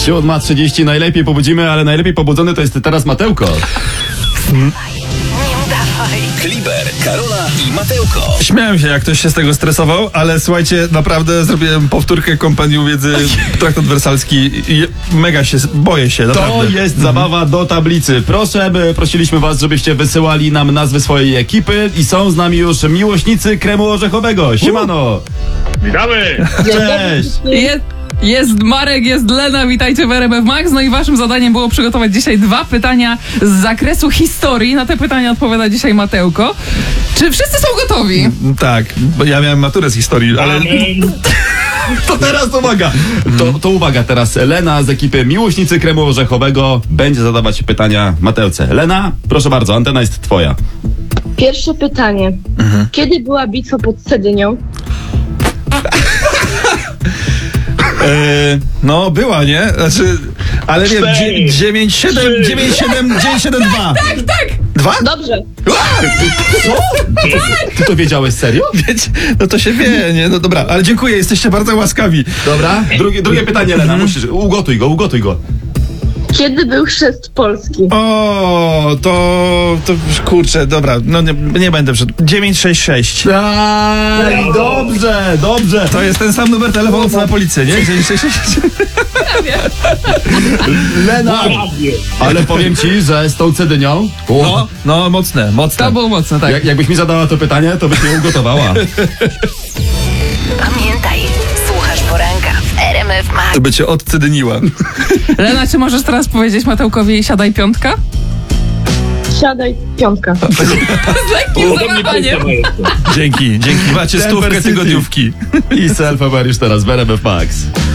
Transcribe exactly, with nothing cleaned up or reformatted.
siódma trzydzieści, najlepiej pobudzimy, ale najlepiej pobudzony to jest teraz Matełko. Kliber, Karola i Matełko. Śmiałem się, jak ktoś się z tego stresował, ale słuchajcie, naprawdę zrobiłem powtórkę kompendium wiedzy traktat wersalski i mega się, boję się, naprawdę. To jest zabawa do tablicy. Proszę, by, prosiliśmy was, żebyście wysyłali nam nazwy swojej ekipy i są z nami już miłośnicy kremu orzechowego. Siemano! Witamy! Cześć! Jest, jest Marek, jest Lena, witajcie w R M F Max. No i waszym zadaniem było przygotować dzisiaj dwa pytania z zakresu historii. Na te pytania odpowiada dzisiaj Matełko. Czy wszyscy są gotowi? Tak, bo ja miałem maturę z historii, ale... To teraz uwaga! To, to uwaga teraz. Lena z ekipy miłośnicy kremu orzechowego będzie zadawać pytania Matełce. Lena, proszę bardzo, antena jest twoja. Pierwsze pytanie. Mhm. Kiedy była bitwa pod Cedynią? E, no, była, nie? Znaczy, ale nie, Cztery, dziewięć siedem dziewięć siedem dziewięć siedem dwa. Tak, tak! Dwa? Dobrze. Co? Ty to wiedziałeś serio? Wiecie, no to się wie, nie? No dobra, ale dziękuję, jesteście bardzo łaskawi. Dobra. Drugie, drugie pytanie, Lena, musisz. Ugotuj go, ugotuj go. Kiedy był chrzest Polski? O, to, to kurczę, dobra, no nie, nie będę przed... dziewięć sześć sześć. Aj, dobrze, dobrze. To jest ten sam numer telefonu co na policję, nie? dziewięć sześć sześć. Lena, ale powiem ci, że z tą Cedynią, No, no, mocne, mocne. To było mocne, tak. jak, jakbyś mi zadała to pytanie, to byś mnie ugotowała. Pamiętaj, słuchasz poranka w R M F Max. By cię odcedyniła. Lena, czy możesz teraz powiedzieć Matełkowi siadaj piątka? Siadaj, piątka. Z lekkim zawahaniem. Dzięki, dzięki. Macie Denver stówkę City. tygodniówki. I self-aware już teraz w R M F Max.